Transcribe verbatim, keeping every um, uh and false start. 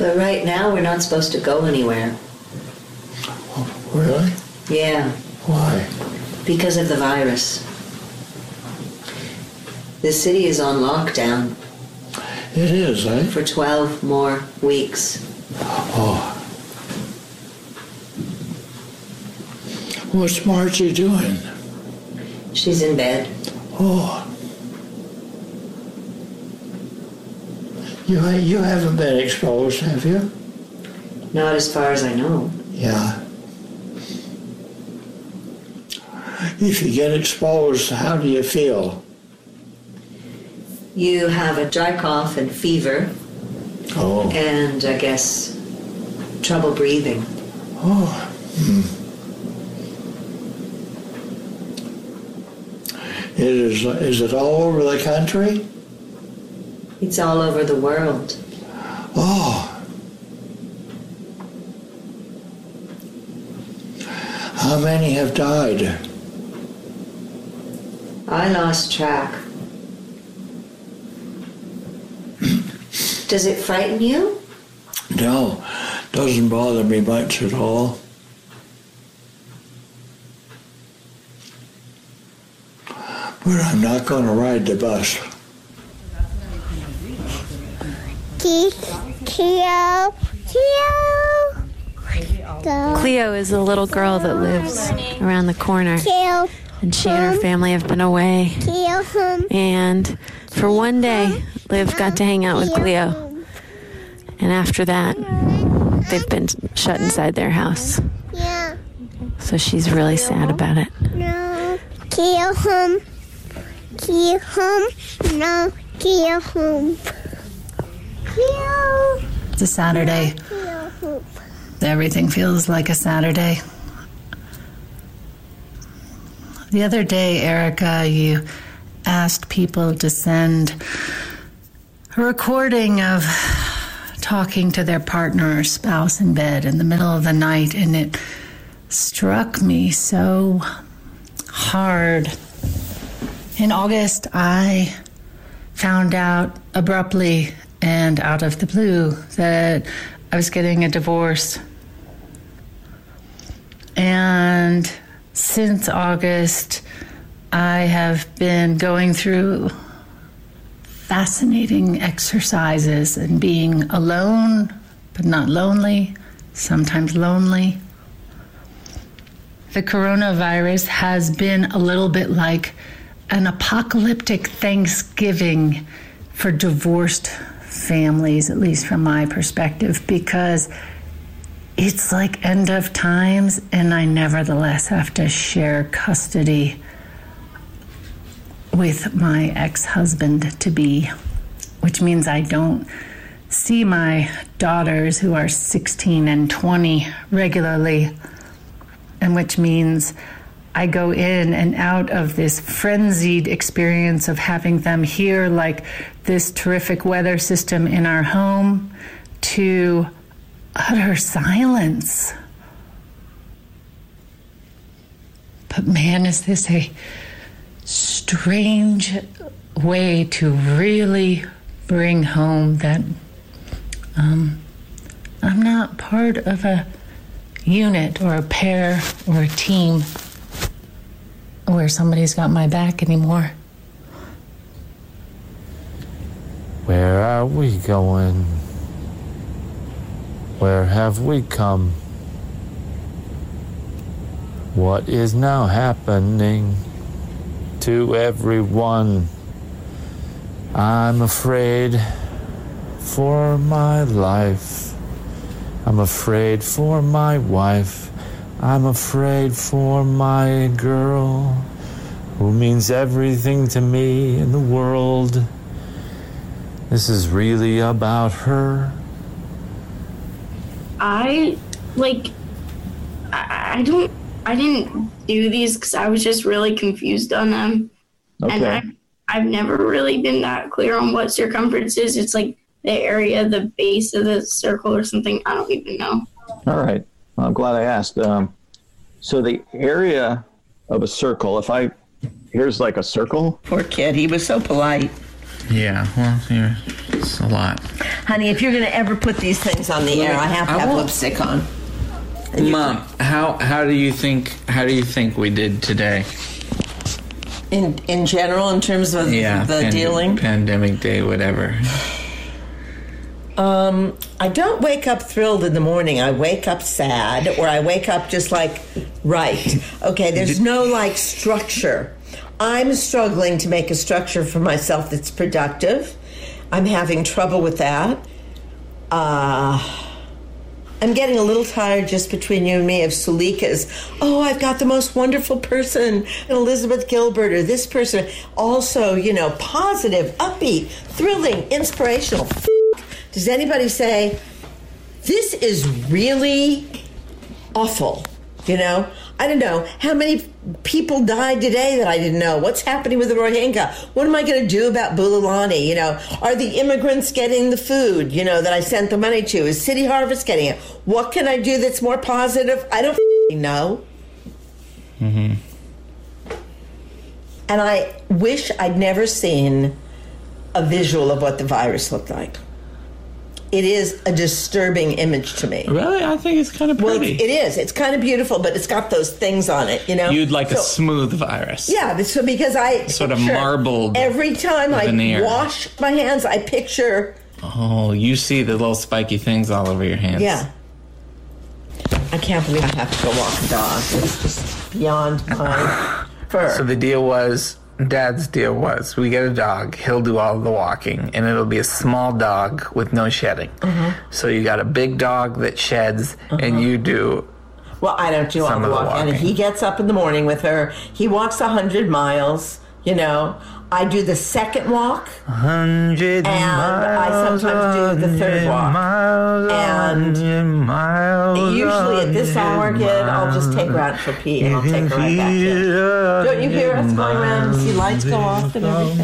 But right now, we're not supposed to go anywhere. Oh, really? Yeah. Why? Because of the virus. The city is on lockdown. It is, eh? For twelve more weeks. Oh. What's Margie doing? She's in bed. Oh. You, you haven't been exposed, have you? Not as far as I know. Yeah. If you get exposed, how do you feel? You have a dry cough and fever. Oh. And, I guess, trouble breathing. Oh. Hmm. It is, is it all over the country? It's all over the world. Oh. How many have died? I lost track. Does it frighten you? No, doesn't bother me much at all. But I'm not going to ride the bus. Cleo, Cleo. Cleo is a little girl that lives around the corner. Cleo. And she and her family have been away. Cleo. And for one day, Liv got to hang out with Cleo. And after that, they've been shut inside their house. Yeah. So she's really sad about it. No. Cleo home. Cleo home. No. Cleo home. Cleo. It's a Saturday. Everything feels like a Saturday. The other day, Erica, you asked people to send a recording of talking to their partner or spouse in bed in the middle of the night, and it struck me so hard. In August, I found out abruptly and out of the blue that I was getting a divorce. And since August, I have been going through fascinating exercises and being alone, but not lonely, sometimes lonely. The coronavirus has been a little bit like an apocalyptic Thanksgiving for divorced families, at least from my perspective, because it's like end of times, and I nevertheless have to share custody with my ex-husband-to-be, which means I don't see my daughters, who are sixteen and twenty, regularly, and which means I go in and out of this frenzied experience of having them hear like this terrific weather system in our home to utter silence. But man, is this a strange way to really bring home that um, I'm not part of a unit or a pair or a team where somebody's got my back anymore. Where are we going? Where have we come? What is now happening to everyone? I'm afraid for my life. I'm afraid for my wife. I'm afraid for my girl, who means everything to me in the world. This is really about her. I, like, I, I don't, I didn't do these because I was just really confused on them. Okay. And I, I've never really been that clear on what circumference is. It's like the area, the base of the circle or something. I don't even know. All right. Well, I'm glad I asked. Um, so the area of a circle, if I, here's like a circle. Poor kid. He was so polite. Yeah, well, here, it's a lot. Honey, if you're going to ever put these things on the air, I have to I have won't. lipstick on. Mom, how how do you think how do you think we did today? In in general, in terms of Yeah, the pand- dealing? pandemic day, whatever. Um, I don't wake up thrilled in the morning. I wake up sad, or I wake up just like, right. Okay, there's no like structure. I'm struggling to make a structure for myself that's productive. I'm having trouble with that. Uh, I'm getting a little tired, just between you and me, of Sulika's, oh, I've got the most wonderful person, and Elizabeth Gilbert, or this person. Also, you know, positive, upbeat, thrilling, inspirational. Does anybody say, this is really awful? You know, I don't know. How many people died today that I didn't know? What's happening with the Rohingya? What am I going to do about Bululani? You know, are the immigrants getting the food, you know, that I sent the money to? Is City Harvest getting it? What can I do that's more positive? I don't know. Mm-hmm. And I wish I'd never seen a visual of what the virus looked like. It is a disturbing image to me. Really? I think it's kind of Well, pretty. it is. It's kind of beautiful, but it's got those things on it, you know? You'd like a So- smooth virus. Yeah, but so because I Sort of picture- marbled every time I veneer. wash my hands, I picture, Oh, you see the little spiky things all over your hands. yeah. I can't believe I have to go walk a dog. It's just beyond my fur. So the deal was, Dad's deal was, we get a dog, he'll do all the walking, and it'll be a small dog with no shedding. Uh-huh. So you got a big dog that sheds, and you do. Well, I don't do all Some the of the walking. And walking. he gets up in the morning with her. He walks one hundred miles, you know. I do the second walk. Hundred And I miles, sometimes do the third walk. miles, And hundred miles, usually at this hour, kid, I'll just take her out for pee and I'll take her right back in. Don't you hear us going around and see lights go off and everything?